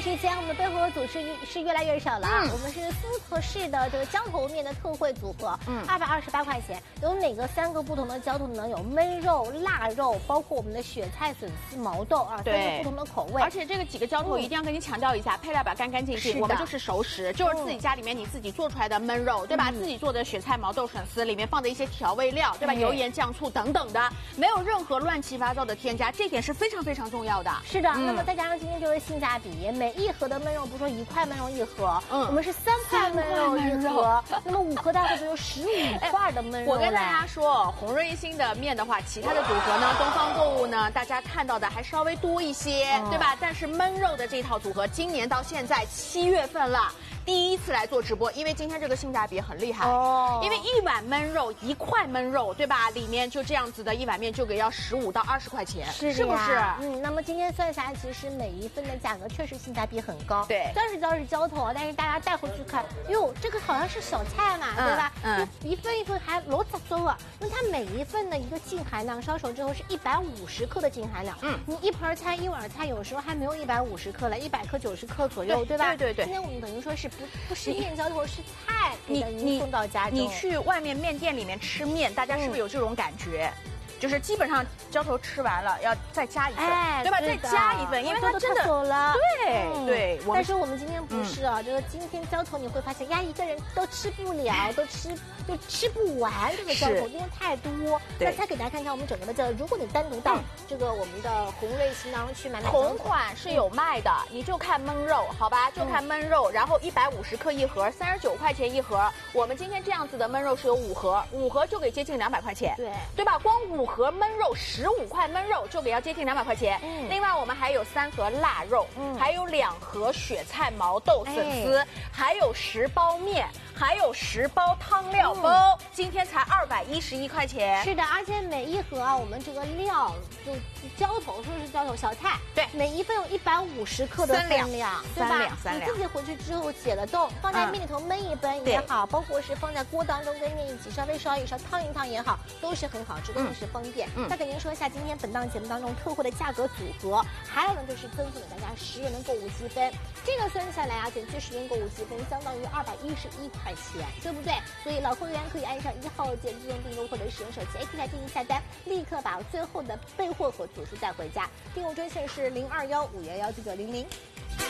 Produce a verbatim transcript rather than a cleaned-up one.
时间，我们的备货组是是越来越少了啊。 嗯、 我们是复合式的这个浇头面的特惠组合， 嗯， 二百二十八块钱，有每个三个不同的浇头呢，有焖肉、腊肉，包括我们的雪菜、笋丝、毛豆啊，三个不同的口味。 而且这个几个浇头一定要跟你强调一下，嗯、配料表干干净净，我们就是熟食，就是自己家里面你自己做出来的焖肉，对吧？嗯、自己做的雪菜、毛豆、笋丝，里面放的一些调味料，对吧？嗯、油盐酱醋等等的，没有任何乱七八糟的添加，这点是非常非常重要的。 是的，嗯、那么再加上今天就是性价比，每一盒的焖肉不是说一块焖肉一盒，嗯，我们是三块焖肉一盒，那么五盒大概就有十五块的焖肉。 我跟大家说，红瑞星的面的话，其他的组合呢，东方购物呢，大家看到的还稍微多一些，嗯、对吧？但是焖肉的这套组合，今年到现在七月份了。第一次来做直播，因为今天这个性价比很厉害哦。因为一碗焖肉，一块焖肉，对吧？里面就这样子的一碗面就给要十五到二十块钱， 是是不是？ 嗯，那么今天算下来，其实每一份的价格确实性价比很高。 对， 虽然是叫是浇头，但是大家带回去看，哟，这个好像是小菜嘛，嗯、对吧？嗯，一份一份还罗杂糟啊。那它每一份的一个净含量，烧熟之后是一百五十克的净含量。嗯，你一盘菜一碗菜有时候还没有一百五十克了，一百克九十克左右， 对, 对吧？ 对对对。 今天我们等于说是不不是面浇头，是菜给你送到家中。 你去外面面店里面吃面，大家是不是有这种感觉？嗯、就是基本上浇头吃完了，要再加一份，哎、对吧？再加一份，因为它真的走了。 对、嗯、对。 但是我们今天不是啊，嗯、这个今天浇头你会发现呀，一个人都吃不了，都吃就吃不完这个浇头，因为太多。那再给大家看看我们整个的这个，如果你单独到这个我们的红瑞星当中去买买， 同款是有卖的，嗯、你就看焖肉，好吧？就看焖肉，然后一百五十克一盒，三十九块钱一盒。我们今天这样子的焖肉是有五盒，五盒就给接近两百块钱，对对吧？光五盒焖肉十五块焖肉就给要接近两百块钱。嗯，另外我们还有三盒腊肉，嗯，还有两盒雪菜、毛豆、笋丝，哎、还有十包面。还有十包汤料包，嗯、今天才二百一十一块钱。 是的，而且每一盒啊，我们这个料就浇头，说是浇头小菜， 对， 每一份有一百五十克的分量，对吧？ 三两三两。 你自己回去之后解了冻，放在面里头焖一焖也好，嗯、包括是放在锅当中跟面一起稍微烧一烧，烫一烫也好，都是很好吃，都是方便。嗯。再给您说一下今天本档节目当中特惠的价格组合，还有呢就是赠送给大家十元的购物积分，这个算下来啊，减去十元购物积分相当于二百一十一块钱，对不对？所以老会员可以按上一号键自动订购或者使用手机 A P P 来进行下单，立刻把最后的备货和组数带回家。订购专线是零二幺五幺幺九九零零。